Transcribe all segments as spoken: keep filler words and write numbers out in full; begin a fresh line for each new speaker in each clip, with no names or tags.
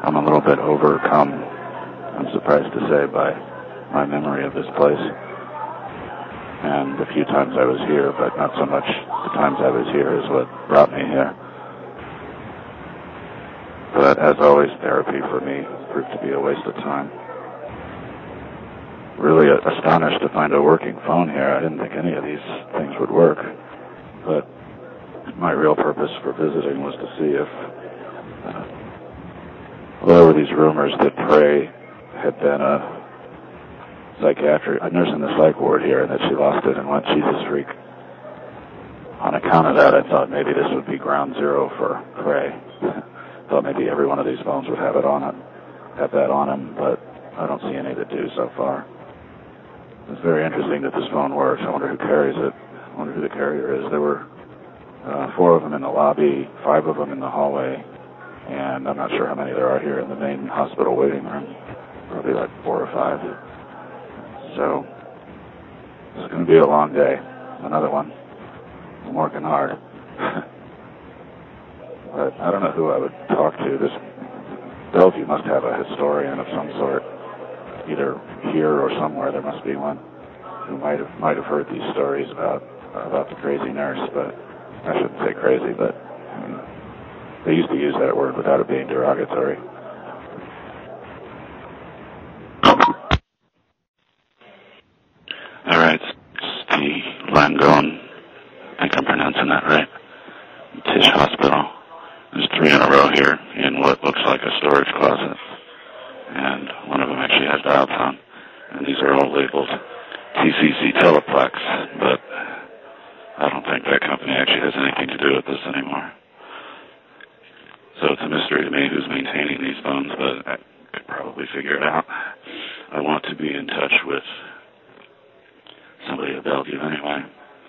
I'm a little bit overcome, I'm surprised to say, by my memory of this place. And the few times I was here, but not so much the times I was here is what brought me here. But as always, therapy for me proved to be a waste of time. Really astonished to find a working phone here. I didn't think any of these things would work. But my real purpose for visiting was to see if uh, well, there were these rumors that Prey had been a psychiatric, a nurse in the psych ward here, and that she lost it and went Jesus freak. On account of that, I thought maybe this would be ground zero for Prey. Thought maybe every one of these phones would have it on it, have that on them, but I don't see any that do so far. It's very interesting that this phone works. I wonder who carries it. I wonder who the carrier is. There were uh, four of them in the lobby, five of them in the hallway, and I'm not sure how many there are here in the main hospital waiting room. Probably like four or five. So, it's going to be a long day. Another one. I'm working hard. But I don't know who I would talk to. This Bellevue must have a historian of some sort. Either here or somewhere there must be one who might have might have heard these stories about about the crazy nurse, but I shouldn't say crazy, but I mean, they used to use that word without it being derogatory. All right, it's the Langone, I think I'm pronouncing that right, Tisch Hospital. There's three in a row here in what looks like a storage closet. And one of them actually has dial tone. And these are all labeled T C C Teleplex, but I don't think that company actually has anything to do with this anymore. So it's a mystery to me who's maintaining these phones, but I could probably figure it out. I want to be in touch with somebody at Bellevue anyway.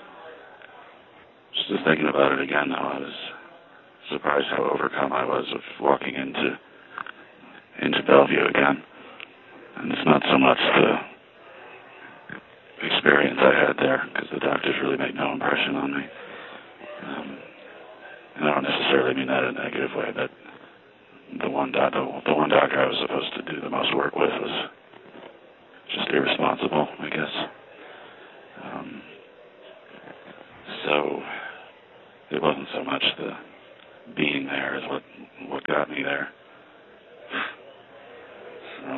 Just thinking about it again, though, I was surprised how overcome I was with walking into into Bellevue again. And it's not so much the experience I had there, because the doctors really made no impression on me. Um, and I don't necessarily mean that in a negative way, but the one, doc, the, the one doctor I was supposed to do the most work with was just irresponsible, I guess. Um, so it wasn't so much the being there as what, what got me there. So,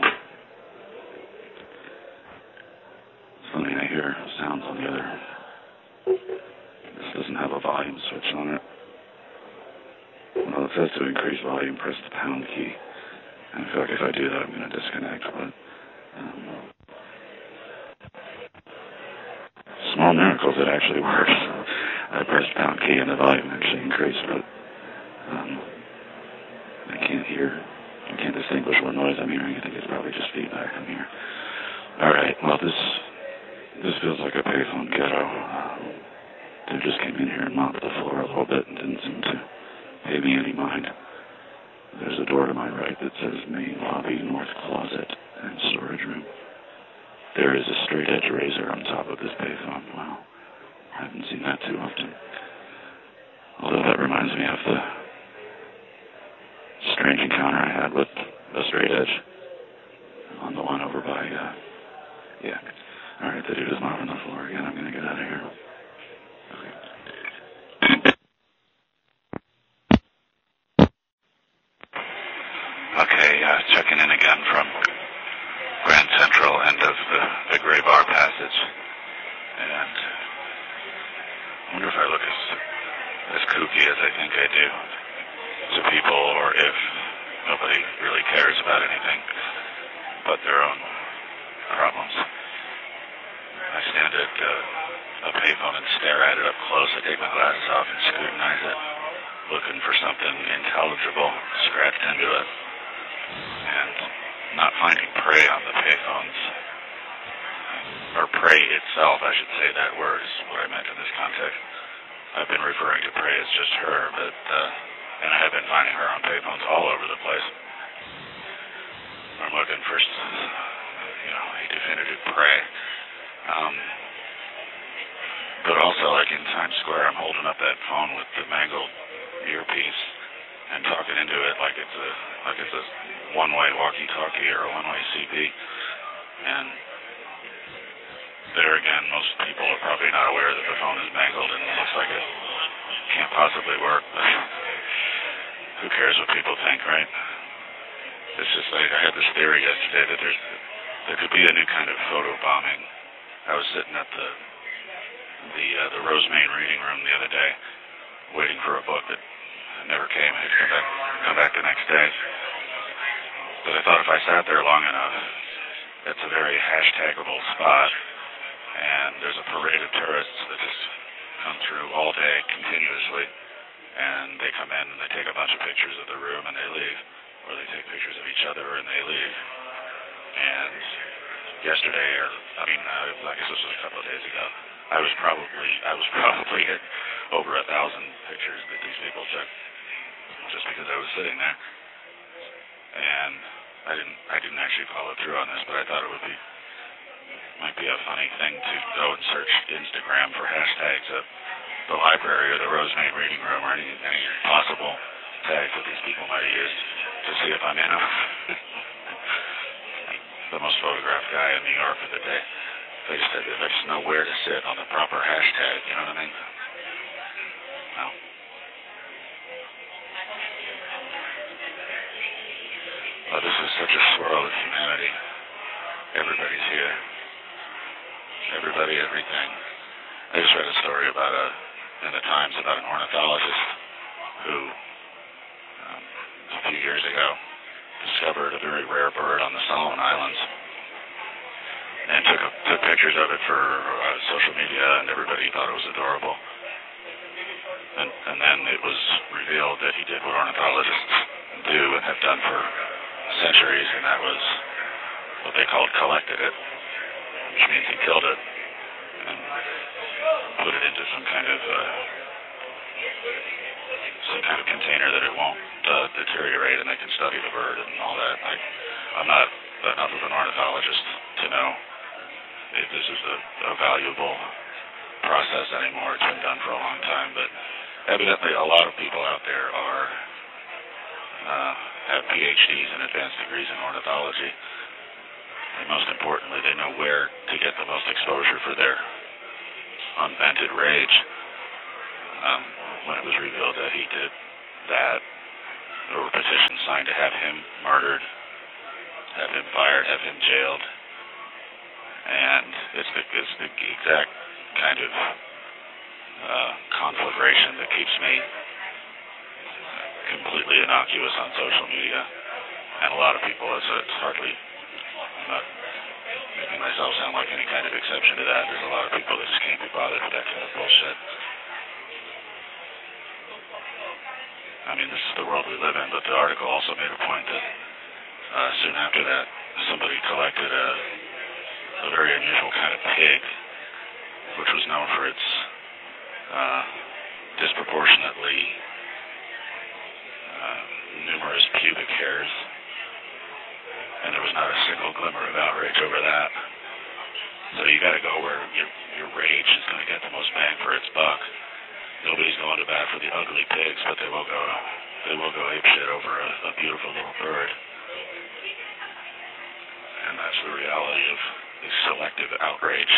it's funny, I hear sounds on the other. This doesn't have a volume switch on it. Well, it says to increase volume, press the pound key. And I feel like if I do that, I'm going to disconnect. But um, small miracles, it actually works. I pressed pound key and the volume actually increased, but um, I can't hear. I can't distinguish what noise I'm hearing. I think it's probably just feedback I'm hearing. All right. Well, this this feels like a payphone ghetto. Um, they just came in here and mopped the floor a little bit and didn't seem to pay me any mind. There's a door to my right that says main lobby, north closet, and storage room. There is a straight edge razor on top of this payphone. Wow. I haven't seen that too often. Although that reminds me of the strange encounter I had with a straight edge on the one over by, uh, yeah. All right, the dude is mopping the floor again. I'm going to get out of here. Okay, uh, checking in again from Grand Central, end of the, the Gray Bar Passage. And I wonder if I look as, as kooky as I think I do to people, or if nobody really cares about anything but their own problems. I stand at uh, a payphone and stare at it up close. I take my glasses off and scrutinize it, looking for something intelligible scratched into it. And not finding Prey on the payphones, or Prey itself, I should say that word is what I meant in this context. I've been referring to Prey as just her, but, uh, and I have been finding her on payphones all over the place. I'm looking for, you know, a definitive Prey. Um, but also, like in Times Square, I'm holding up that phone with the mangled earpiece, and talking into it like it's a like it's a one-way walkie-talkie or a one-way C P. And there again, most people are probably not aware that the phone is mangled and it looks like it can't possibly work. But who cares what people think, right? It's just like I had this theory yesterday that there's there could be a new kind of photo bombing. I was sitting at the the uh, the Rosemain reading room the other day, waiting for a book that never came. I had to come back come back the next day. But I thought if I sat there long enough, it's a very hashtagable spot, and there's a parade of tourists that just come through all day continuously, and they come in and they take a bunch of pictures of the room and they leave, or they take pictures of each other and they leave. And yesterday, or I mean, uh, I guess this was a couple of days ago, I was probably I was probably at over a thousand pictures that these people took just because I was sitting there. And I didn't I didn't actually follow through on this, but I thought it would be might be a funny thing to go and search Instagram for hashtags of the library or the Rosemain reading room or any any possible tags that these people might have used to see if I'm in them. The most photographed guy in New York for the day. If I just, if I just know where to sit on the proper hashtag, you know what I mean? Well. Oh, this is such a swirl of humanity. Everybody's here. Everybody, everything. I just read a story about a, in the Times about an ornithologist who, um, a few years ago, discovered a very rare bird on the Solomon Islands and took, a, took pictures of it for uh, social media, and everybody thought it was adorable. And, and then it was revealed that he did what ornithologists do and have done for centuries, and that was what they called collected it, which means he killed it and put it into some kind of uh, some kind of container that it won't uh, deteriorate, and they can study the bird and all that. I, I'm not enough of an ornithologist to know if this is a, a valuable process anymore. It's been done for a long time, but evidently a lot of people out there are uh, have P H Ds and advanced degrees in ornithology. And most importantly, they know where to get the most exposure for their unvented rage. Um, when it was revealed that he did that, there were petitions signed to have him murdered, have him fired, have him jailed. And it's the, it's the exact kind of uh, conflagration that keeps me completely innocuous on social media. And a lot of people, it's, it's hardly, I'm not making myself sound like any kind of exception to that. There's a lot of people that just can't be bothered with that kind of bullshit. I mean, this is the world we live in, but the article also made a point that uh, soon after that, somebody collected a, a very unusual kind of pig, which was known for its uh, disproportionately uh, numerous pubic hairs, and there was not a single glimmer of outrage over that. So you got to go where your your rage is going to get the most bang for its buck. Nobody's going to bat for the ugly pigs, but they will go they will go apeshit over a, a beautiful little bird. And that's the reality of the selective outrage.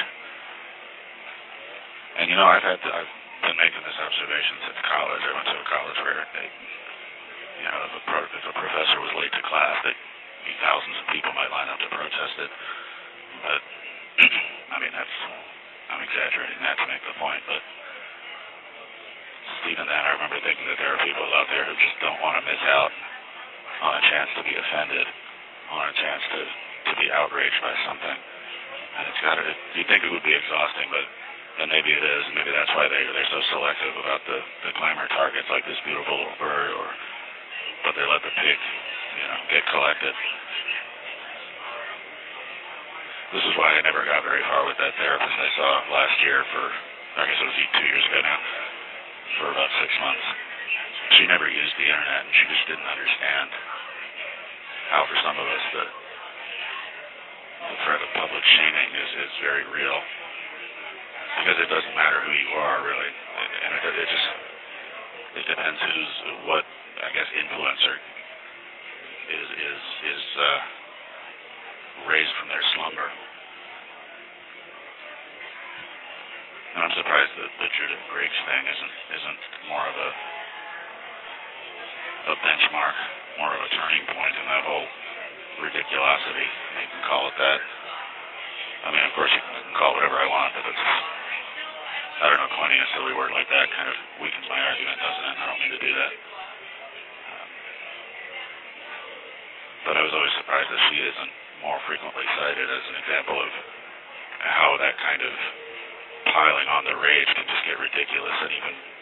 And you know, I've had to, I've been making this observation since college. I went to a college where they, you know, if a, pro, if a professor was late to class, they, thousands of people might line up to protest it. But I mean, that's I'm exaggerating that to make the point, but even then, I remember thinking that there are people out there who just don't want to miss out on a chance to be offended, on a chance to, to be outraged by something. And it's got to, you'd think it would be exhausting, but and maybe it is. Maybe that's why they, they're so selective about the, the glamour targets like this beautiful little bird, or but they let the pig, you know, get collected. This is why I never got very far with that therapist I saw last year for, I guess it was two years ago now, for about six months. She never used the internet, and she just didn't understand how for some of us the, the threat of public shaming is, is very real. Because it doesn't matter who you are, really. And it, it just, it depends who's, what I guess, influencer is is is uh, raised from their slumber. And I'm surprised that the Judith Griggs thing isn't isn't more of a a benchmark, more of a turning point in that whole ridiculosity. You can call it that. I mean, of course, you can call it whatever I want, but it's, I don't know, coining a silly word like that kind of weakens my argument, doesn't it? I don't mean to do that. Um, but I was always surprised that she isn't more frequently cited as an example of how that kind of piling on the rage can just get ridiculous and even